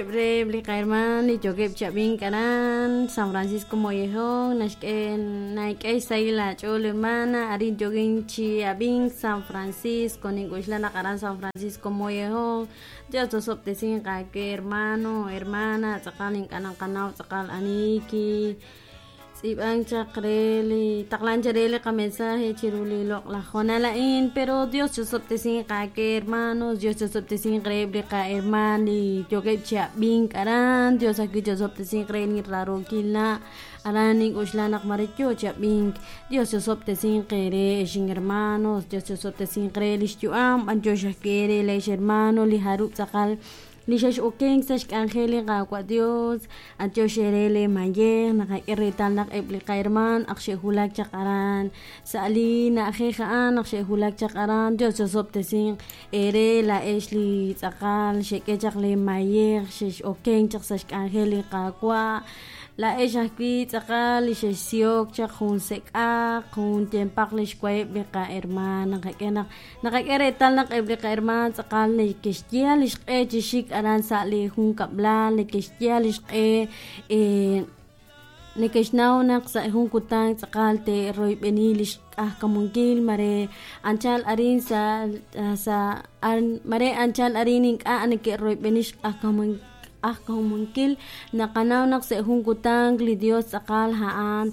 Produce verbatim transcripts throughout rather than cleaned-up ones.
Rebli Cairman y Jogueb Chabin Caran, San Francisco Mollejón, Nashken, Naike Saila, Chol hermana, Arin Jogin Chi Abin, San Francisco, Ninguishlana Caran, San Francisco Mollejón, Dios dos optesin que hermano, hermana, Zakal en Canan Canao, Zakal Aniki. Ibang chakreli taklan charele ka mensaje chiruli lok la jonala in pero Dios yo soptesin ka que hermanos Dios yo soptesin creble ka hermani yo que cha bin karan Dios aquí yo soptesin creni raro kila arani uslanak maricho cha bin Dios yo soptesin kere shin hermanos Dios yo soptesin creli chuam an yo shakere le hermano li haru sakal Lishash ukeng sash angeli ngakwa Dios antyo sherele maye nakakiritan nak eblika herman akshe hulak chakaran sa ali na akhekaan akshe hulak chakaran Dios yosop tesing ere la eshli sakal sheke chakle maye shish ukeng chak sash angeli ngakwa la eshaki sakal lishash siok chak hun seka hun tempak lish kwae beka herman nakakenak nakakiritan nak eblika herman sakal ne kishtia lish e chishik aran sa li hun kabla le kishtia lish e e ne kishnaw nak sa hun kutang sakal te roy benilish ah kamungkil mare anchal arin sa sa an mare anchal arin ka anike roy benish ah kamung ah kamungkil nakanaw nak sa hun kutang li Dios sakal haan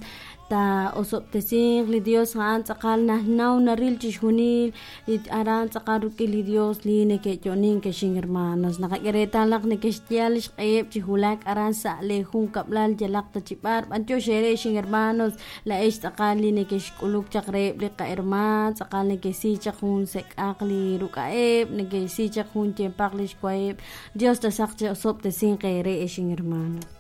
ta osop tesing li Dios haan sakal na naw naril chishunil li aran sakal li Dios li ne ke choning ke shing hermanos nakakireta lak ne ke stialish qayep chihulak aran sa le hun kablal jalak ta chipar ancho shere shing hermanos la ish sakal li ne ke shkuluk chakrep li ka herman sakal ne ke si chakun sek akli rukaep ne ke si chakun tempak lish qayep Dios ta sakche osop tesing kere shing hermanos